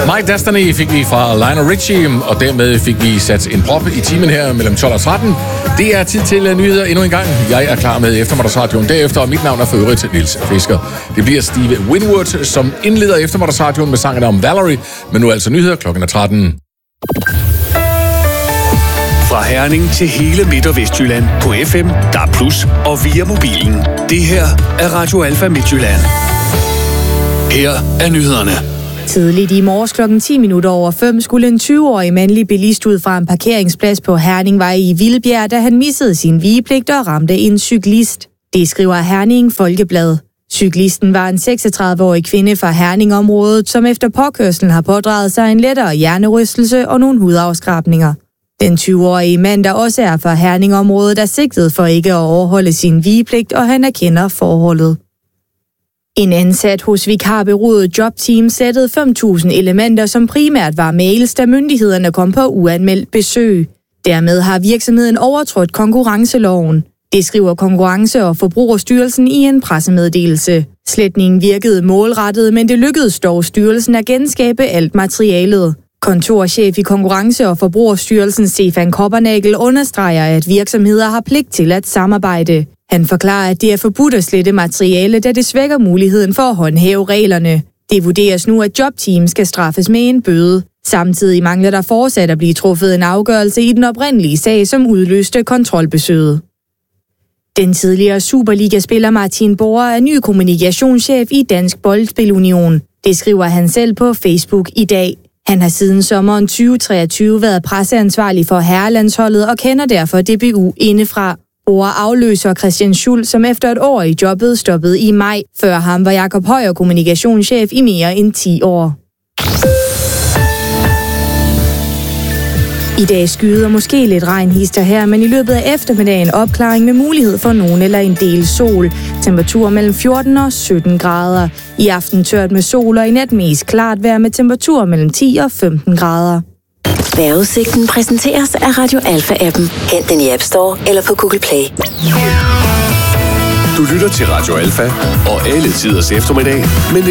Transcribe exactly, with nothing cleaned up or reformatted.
My Destiny fik vi fra Lionel Richie, og dermed fik vi sat en prop i timen her mellem tolv og tretten. Det er tid til nyheder endnu en gang. Jeg er klar med eftermiddagsradioen derefter, og mit navn er for øvrigt Niels Fisker. Det bliver Steve Winwood, som indleder eftermiddagsradioen med sangen om Valerie, men nu altså nyheder klokken er tretten. Fra Herning til hele Midt- og Vestjylland på F M, D A B plus, og via mobilen. Det her er Radio Alfa Midtjylland. Her er nyhederne. Tidligt i morges klokken ti minutter over fem skulle en tyve-årig mandlig bilist ud fra en parkeringsplads på Herningvej i Vildbjerg, da han missede sin vigepligt og ramte en cyklist. Det skriver Herning Folkeblad. Cyklisten var en seksogtredive-årig kvinde fra Herningområdet, som efter påkørslen har pådraget sig en lettere hjernerystelse og nogle hudafskrabninger. Den tyve-årige mand, der også er fra Herningområdet, er sigtet for ikke at overholde sin vigepligt, og han erkender forholdet. En ansat hos vikarbureauet Jobteam sættede fem tusind elementer, som primært var mails, da myndighederne kom på uanmeldt besøg. Dermed har virksomheden overtrådt konkurrenceloven. Det skriver Konkurrence- og Forbrugerstyrelsen i en pressemeddelelse. Sletningen virkede målrettet, men det lykkedes dog styrelsen at genskabe alt materialet. Kontorchef i Konkurrence- og Forbrugerstyrelsen Stefan Koppernagel understreger, at virksomheder har pligt til at samarbejde. Han forklarer, at det er forbudt at slette materiale, da det svækker muligheden for at håndhæve reglerne. Det vurderes nu, at Jobteam skal straffes med en bøde. Samtidig mangler der fortsat at blive truffet en afgørelse i den oprindelige sag, som udløste kontrolbesøget. Den tidligere Superliga-spiller Martin Borger er ny kommunikationschef i Dansk Boldspil Union. Det skriver han selv på Facebook i dag. Han har siden sommeren tyve treogtyve været presseansvarlig for herrelandsholdet og kender derfor D B U indefra. Borger afløser Christian Schulz, som efter et år i jobbet stoppede i maj. Før ham var Jakob Højer kommunikationschef i mere end ti år. I dag skyder måske lidt regnhister her, men i løbet af eftermiddagen opklaring med mulighed for nogen eller en del sol. Temperatur mellem fjorten og sytten grader. I aften tørt med sol, og i nat mest klart vejr med temperatur mellem ti og femten grader. Vejrudsigten præsenteres af Radio Alfa-appen. Hent den i App Store eller på Google Play. Du lytter til Radio Alfa og alle tiders eftermiddag, men